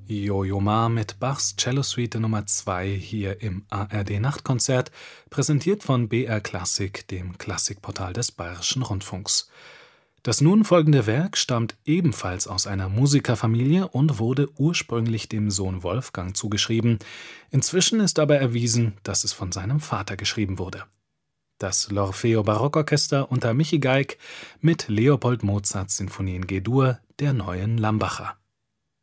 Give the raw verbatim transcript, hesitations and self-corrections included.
Jojo Ma mit Bachs Cellosuite Nummer zwei hier im A R D-Nachtkonzert, präsentiert von B R Klassik, dem Klassikportal des Bayerischen Rundfunks. Das nun folgende Werk stammt ebenfalls aus einer Musikerfamilie und wurde ursprünglich dem Sohn Wolfgang zugeschrieben. Inzwischen ist aber erwiesen, dass es von seinem Vater geschrieben wurde. Das L'Orfeo Barockorchester unter Michi Geig mit Leopold Mozarts Sinfonie in G-Dur der Neuen Lambacher.